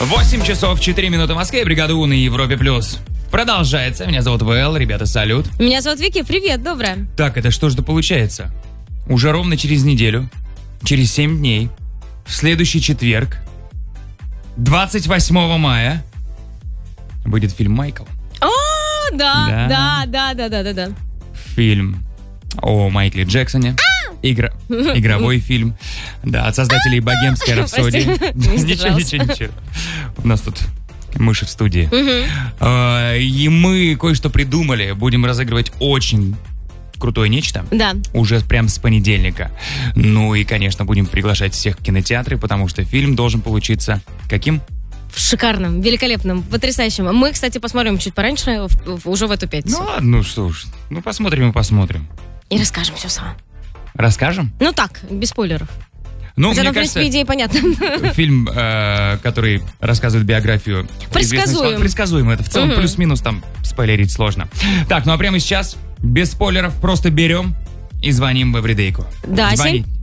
8 часов 4 минуты в Москве, бригада У на Европе+. Продолжается. Меня зовут ВЛ, ребята, салют. Меня зовут Вики, привет, доброе. Так, это что же получается? Уже ровно через неделю, через 7 дней, в следующий четверг, 28 мая, выйдет фильм «Майкл». О, да. Фильм о Майкле Джексоне. Игровой фильм. Да, от создателей «Богемской рапсодии». Ничего. У нас тут мыши в студии. И мы кое-что придумали. Будем разыгрывать очень крутое нечто. Да. Уже прям с понедельника. Ну и, конечно, будем приглашать всех в кинотеатры, потому что фильм должен получиться каким? Шикарным, великолепным, потрясающим. Мы, кстати, посмотрим чуть пораньше, уже в эту пятницу. Ну ладно, ну что уж. Ну посмотрим и посмотрим. И расскажем все сам. Расскажем? Ну так, без спойлеров. Ну, хотя, мне в принципе, кажется, идея понятна. фильм, который рассказывает биографию... Предсказуемо. Это в целом плюс-минус там спойлерить сложно. Так, ну а прямо сейчас, без спойлеров, просто берем и звоним в Эвридейку. Да, Звоните.